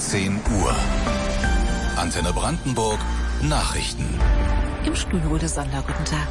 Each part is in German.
10 Uhr. Antenne Brandenburg, Nachrichten. Im Studio Ude Sonder, guten Tag.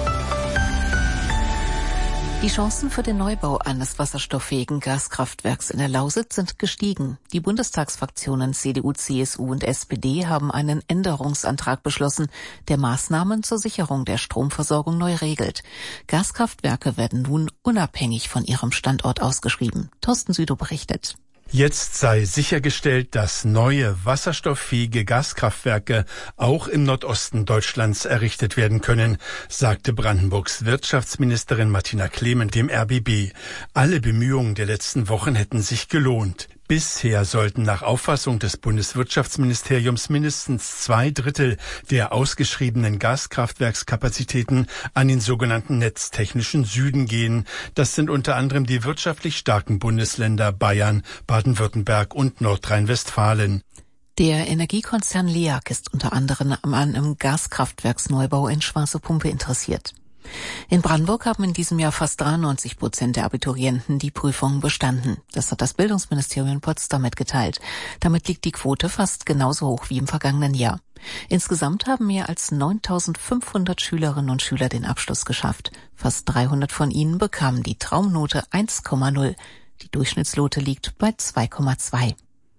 Die Chancen für den Neubau eines wasserstofffähigen Gaskraftwerks in der Lausitz sind gestiegen. Die Bundestagsfraktionen CDU, CSU und SPD haben einen Änderungsantrag beschlossen, der Maßnahmen zur Sicherung der Stromversorgung neu regelt. Gaskraftwerke werden nun unabhängig von ihrem Standort ausgeschrieben. Thorsten Südow berichtet. Jetzt sei sichergestellt, dass neue wasserstofffähige Gaskraftwerke auch im Nordosten Deutschlands errichtet werden können, sagte Brandenburgs Wirtschaftsministerin Martina Clement dem RBB. Alle Bemühungen der letzten Wochen hätten sich gelohnt. Bisher sollten nach Auffassung des Bundeswirtschaftsministeriums mindestens 2/3 der ausgeschriebenen Gaskraftwerkskapazitäten an den sogenannten netztechnischen Süden gehen. Das sind unter anderem die wirtschaftlich starken Bundesländer Bayern, Baden-Württemberg und Nordrhein-Westfalen. Der Energiekonzern LEAG ist unter anderem an einem Gaskraftwerksneubau in Schwarze Pumpe interessiert. In Brandenburg haben in diesem Jahr fast 93% der Abiturienten die Prüfungen bestanden. Das hat das Bildungsministerium in Potsdam mitgeteilt. Damit liegt die Quote fast genauso hoch wie im vergangenen Jahr. Insgesamt haben mehr als 9.500 Schülerinnen und Schüler den Abschluss geschafft. Fast 300 von ihnen bekamen die Traumnote 1,0. Die Durchschnittsnote liegt bei 2,2.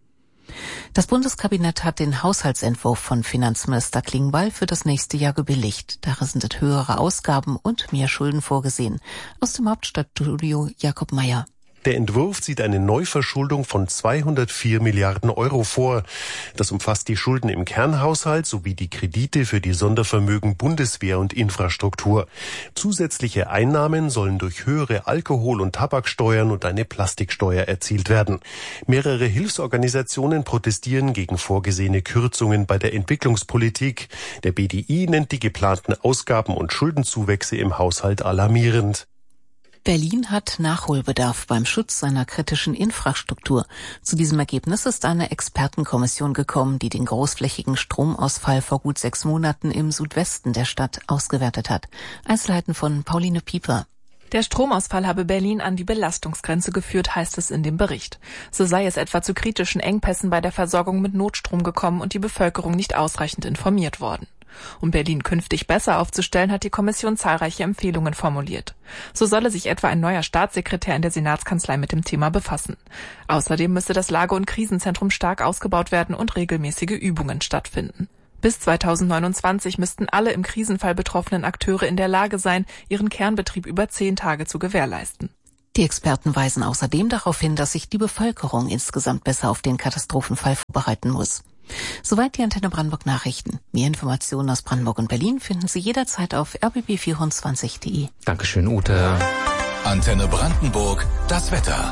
Das Bundeskabinett hat den Haushaltsentwurf von Finanzminister Klingbeil für das nächste Jahr gebilligt. Darin sind höhere Ausgaben und mehr Schulden vorgesehen. Aus dem Hauptstadtstudio Jakob Meyer. Der Entwurf sieht eine Neuverschuldung von 204 Milliarden Euro vor. Das umfasst die Schulden im Kernhaushalt sowie die Kredite für die Sondervermögen Bundeswehr und Infrastruktur. Zusätzliche Einnahmen sollen durch höhere Alkohol- und Tabaksteuern und eine Plastiksteuer erzielt werden. Mehrere Hilfsorganisationen protestieren gegen vorgesehene Kürzungen bei der Entwicklungspolitik. Der BDI nennt die geplanten Ausgaben- und Schuldenzuwächse im Haushalt alarmierend. Berlin hat Nachholbedarf beim Schutz seiner kritischen Infrastruktur. Zu diesem Ergebnis ist eine Expertenkommission gekommen, die den großflächigen Stromausfall vor gut 6 Monaten im Südwesten der Stadt ausgewertet hat. Einzelheiten von Pauline Pieper. Der Stromausfall habe Berlin an die Belastungsgrenze geführt, heißt es in dem Bericht. So sei es etwa zu kritischen Engpässen bei der Versorgung mit Notstrom gekommen und die Bevölkerung nicht ausreichend informiert worden. Um Berlin künftig besser aufzustellen, hat die Kommission zahlreiche Empfehlungen formuliert. So solle sich etwa ein neuer Staatssekretär in der Senatskanzlei mit dem Thema befassen. Außerdem müsse das Lage- und Krisenzentrum stark ausgebaut werden und regelmäßige Übungen stattfinden. Bis 2029 müssten alle im Krisenfall betroffenen Akteure in der Lage sein, ihren Kernbetrieb über 10 Tage zu gewährleisten. Die Experten weisen außerdem darauf hin, dass sich die Bevölkerung insgesamt besser auf den Katastrophenfall vorbereiten muss. Soweit die Antenne Brandenburg Nachrichten. Mehr Informationen aus Brandenburg und Berlin finden Sie jederzeit auf rbb24.de. Dankeschön, Ute. Antenne Brandenburg, das Wetter.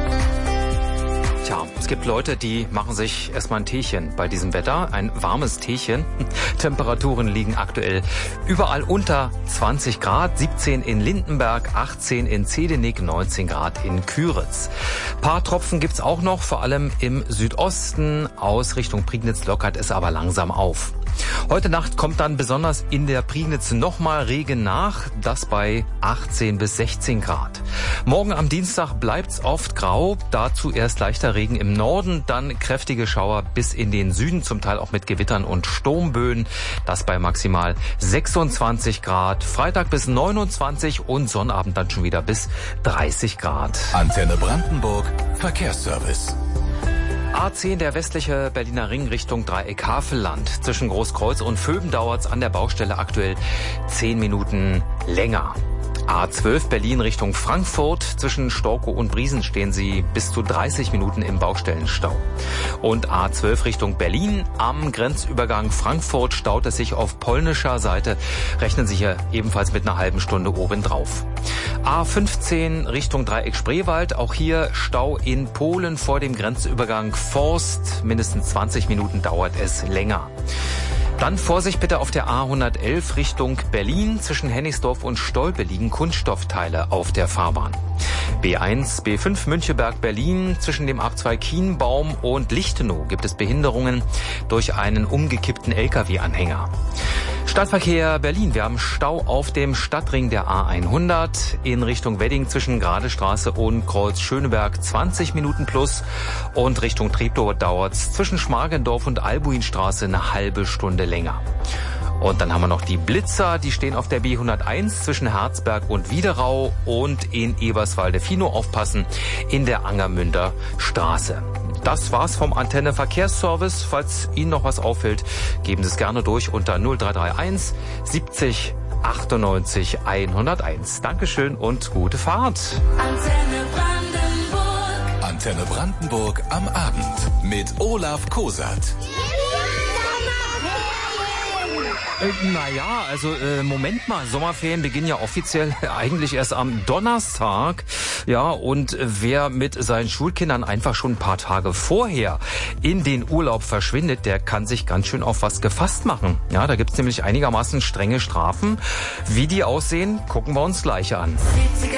Tja, es gibt Leute, die machen sich erstmal ein Teechen bei diesem Wetter. Ein warmes Teechen. Temperaturen liegen aktuell überall unter 20 Grad. 17 in Lindenberg, 18 in Zedenik, 19 Grad in Küritz. Paar Tropfen gibt's auch noch, vor allem im Südosten. Aus Richtung Prignitz lockert es aber langsam auf. Heute Nacht kommt dann besonders in der Prignitz nochmal Regen nach, das bei 18 bis 16 Grad. Morgen am Dienstag bleibt's oft grau, dazu erst leichter Regen im Norden, dann kräftige Schauer bis in den Süden, zum Teil auch mit Gewittern und Sturmböen, das bei maximal 26 Grad. Freitag bis 29 und Sonnabend dann schon wieder bis 30 Grad. Antenne Brandenburg, Verkehrsservice. A10, der westliche Berliner Ring Richtung Dreieck Havelland. Zwischen Großkreuz und Vöben dauert's an der Baustelle aktuell 10 Minuten länger. A12 Berlin Richtung Frankfurt. Zwischen Storkow und Briesen stehen Sie bis zu 30 Minuten im Baustellenstau. Und A12 Richtung Berlin am Grenzübergang Frankfurt staut es sich auf polnischer Seite. Rechnen Sie hier ebenfalls mit einer halben Stunde obendrauf. A15 Richtung Dreieck Spreewald. Auch hier Stau in Polen vor dem Grenzübergang Forst. Mindestens 20 Minuten dauert es länger. Dann Vorsicht bitte auf der A111 Richtung Berlin. Zwischen Hennigsdorf und Stolpe liegen Kunststoffteile auf der Fahrbahn. B1, B5 Müncheberg-Berlin. Zwischen dem Abzweig Kienbaum und Lichtenau gibt es Behinderungen durch einen umgekippten LKW-Anhänger. Stadtverkehr Berlin. Wir haben Stau auf dem Stadtring der A100 in Richtung Wedding zwischen Gradestraße und Kreuz Schöneberg 20 Minuten plus und Richtung Treptow dauert es zwischen Schmargendorf und Albuinstraße eine halbe Stunde länger. Und dann haben wir noch die Blitzer, die stehen auf der B101 zwischen Herzberg und Wiederau und in Eberswalde-Fino aufpassen in der Angermünder Straße. Das war's vom Antenne Verkehrsservice. Falls Ihnen noch was auffällt, geben Sie es gerne durch unter 0331 70 98 101. Dankeschön und gute Fahrt. Antenne Brandenburg. Antenne Brandenburg am Abend mit Olaf Kosat. Naja, also Moment mal, Sommerferien beginnen ja offiziell eigentlich erst am Donnerstag. Ja, und wer mit seinen Schulkindern einfach schon ein paar Tage vorher in den Urlaub verschwindet, der kann sich ganz schön auf was gefasst machen. Ja, da gibt's nämlich einigermaßen strenge Strafen. Wie die aussehen, gucken wir uns gleich an.